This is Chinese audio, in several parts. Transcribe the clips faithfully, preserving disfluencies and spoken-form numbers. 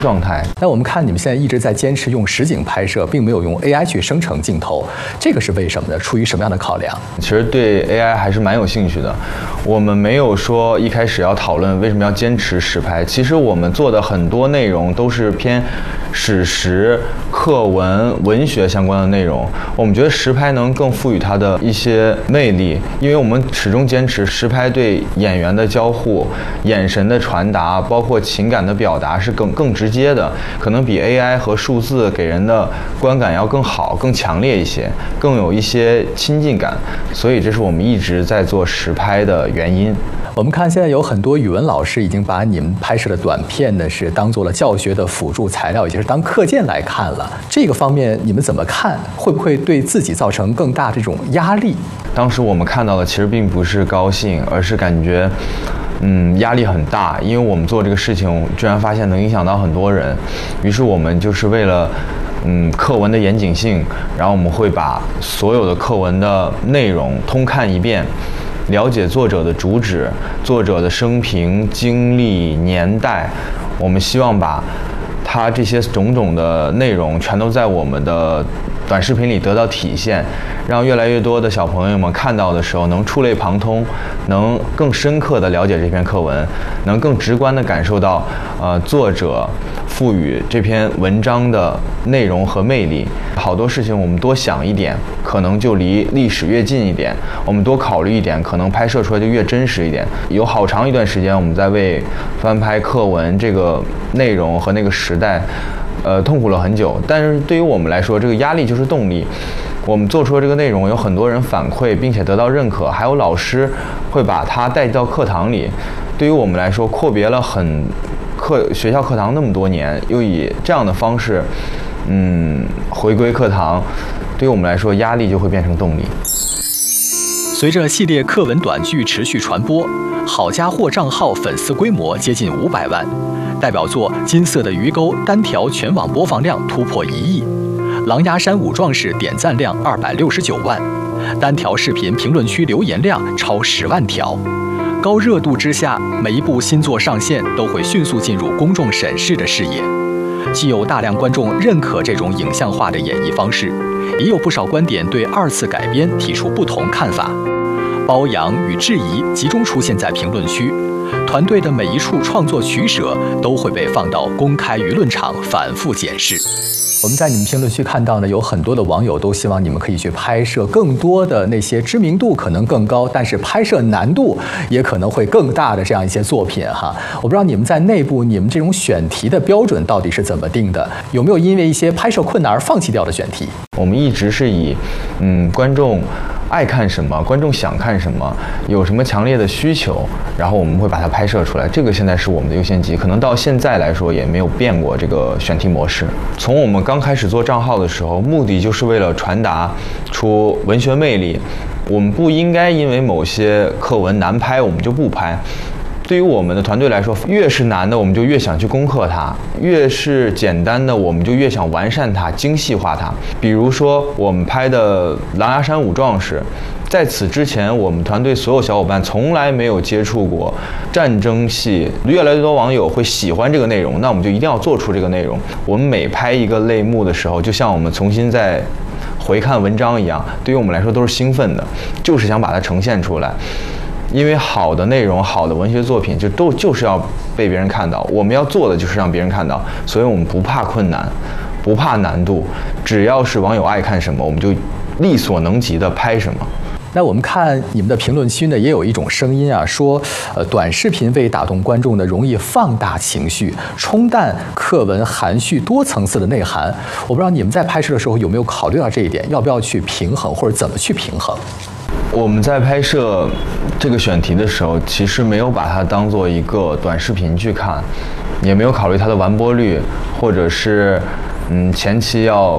状态。 那我们看你们现在一直在坚持用实景拍摄，并没有用 A I 去生成镜头，这个是为什么呢？出于什么样的考量？ 其实对 A I 还是蛮有兴趣的。我们没有说一开始要讨论为什么要坚持实拍，其实我们做的很多内容都是偏史实、课文、文学相关的内容。我们觉得实拍能更赋予它的一些魅力，因为我们始终坚持实拍对演员的交互、眼神的传达，包括情感的表达是更更直接的，可能比 A I 和数字给人的观感要更好、更强烈一些，更有一些亲近感。所以这是我们一直在做实拍的原因。 我们看现在有很多语文老师已经把你们拍摄的短片呢是当做了教学的辅助材料，也就是当课件来看了。这个方面你们怎么看？会不会对自己造成更大这种压力？ 当时我们看到的其实并不是高兴，而是感觉嗯压力很大，因为我们做这个事情居然发现能影响到很多人。于是我们就是为了嗯课文的严谨性，然后我们会把所有的课文的内容通看一遍，了解作者的主旨、作者的生平、经历、年代。我们希望把他这些种种的内容全都在我们的短视频里得到体现，让越来越多的小朋友们看到的时候能触类旁通，能更深刻地了解这篇课文，能更直观地感受到呃作者赋予这篇文章的内容和魅力。好多事情我们多想一点，可能就离历史越近一点；我们多考虑一点，可能拍摄出来就越真实一点。有好长一段时间我们在为翻拍课文这个内容和那个时代呃，痛苦了很久，但是对于我们来说，这个压力就是动力。我们做出的这个内容，有很多人反馈，并且得到认可，还有老师会把它带到课堂里。对于我们来说，阔别了很课学校课堂那么多年，又以这样的方式，嗯，回归课堂，对于我们来说，压力就会变成动力。 随着系列课文短剧持续传播，好家伙账号粉丝规模接近五百万。代表作《金色的鱼钩》单条全网播放量突破一亿，《狼牙山五壮士》点赞量二百六十九万，单条视频评论区留言量超十万条。高热度之下，每一部新作上线都会迅速进入公众审视的视野。既有大量观众认可这种影像化的演绎方式，也有不少观点对二次改编提出不同看法。褒扬与质疑集中出现在评论区。团队的每一处创作取舍都会被放到公开舆论场反复检视。我们在你们评论区看到呢，有很多的网友都希望你们可以去拍摄更多的那些知名度可能更高，但是拍摄难度也可能会更大的这样一些作品哈。我不知道你们在内部你们这种选题的标准到底是怎么定的？有没有因为一些拍摄困难而放弃掉的选题？ 我们一直是以嗯观众爱看什么，观众想看什么，有什么强烈的需求，然后我们会把它拍摄出来。这个现在是我们的优先级，可能到现在来说也没有变过这个选题模式。从我们刚开始做账号的时候，目的就是为了传达出文学魅力。我们不应该因为某些课文难拍，我们就不拍。对于我们的团队来说，越是难的我们就越想去攻克它，越是简单的我们就越想完善它、精细化它。比如说我们拍的《狼牙山五壮士》，在此之前我们团队所有小伙伴从来没有接触过战争戏，越来越多网友会喜欢这个内容，那我们就一定要做出这个内容。我们每拍一个类目的时候，就像我们重新在回看文章一样，对于我们来说都是兴奋的，就是想把它呈现出来。因为好的内容、好的文学作品就都就是要被别人看到，我们要做的就是让别人看到，所以我们不怕困难，不怕难度，只要是网友爱看什么，我们就力所能及的拍什么。 那我们看你们的评论区呢，也有一种声音啊，说，呃，短视频为打动观众呢，容易放大情绪，冲淡课文含蓄多层次的内涵。我不知道你们在拍摄的时候有没有考虑到这一点，要不要去平衡，或者怎么去平衡？ 我们在拍摄这个选题的时候，其实没有把它当做一个短视频去看，也没有考虑它的完播率，或者是嗯前期要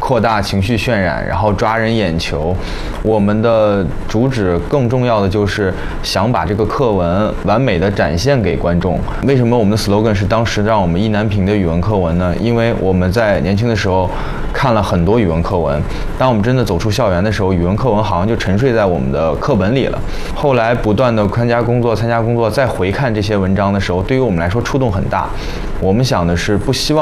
扩大情绪渲染，然后抓人眼球。我们的主旨更重要的就是想把这个课文完美的展现给观众。为什么我们的 slogan 是当时让我们意难平的语文课文呢？因为我们在年轻的时候看了很多语文课文，当我们真的走出校园的时候，语文课文好像就沉睡在我们的课本里了。后来不断的参加工作参加工作再回看这些文章的时候，对于我们来说触动很大。我们想的是不希望